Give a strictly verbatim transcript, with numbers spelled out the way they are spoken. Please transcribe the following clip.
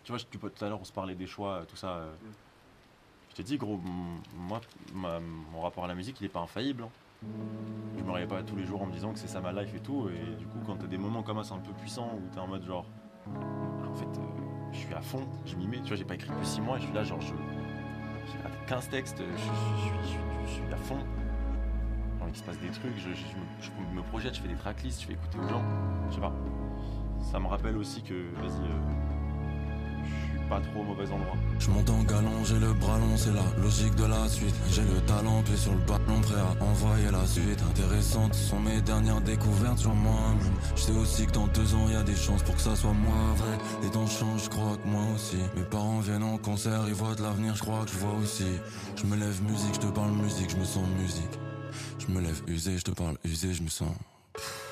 tu vois, tu, tout à l'heure on se parlait des choix, tout ça. euh, Mm. Je t'ai dit, gros, m- moi, ma- mon rapport à la musique, il est pas infaillible, hein. Je me réveille pas tous les jours en me disant que c'est ça ma life et tout. Et du coup, quand t'as des moments comme ça, c'est un peu puissant où t'es en mode genre, ah, en fait, euh, je suis à fond, je m'y mets. Tu vois, j'ai pas écrit depuis six mois et je suis là, genre, je, j'ai raté quinze textes, je, je- je suis, je suis- je suis à fond. J'ai envie qu'il se passe des trucs, je, je- je me, je me projette, je fais des tracklists, je fais écouter aux gens. Je sais pas. Ça me rappelle aussi que, vas-y, euh, je suis pas trop au mauvais endroit. Je monte en galon, j'ai le bras long, c'est la logique de la suite. J'ai le talent, puis sur le ballon, prêt à envoyer la suite. Intéressantes sont mes dernières découvertes sur moi-même. Je sais aussi que dans deux ans, y a des chances pour que ça soit moins vrai. Les temps changent, je crois que moi aussi. Mes parents viennent en concert, ils voient de l'avenir, je crois que je vois aussi. Je me lève musique, je te parle musique, je me sens musique. Je me lève usé, je te parle usé, je me sens...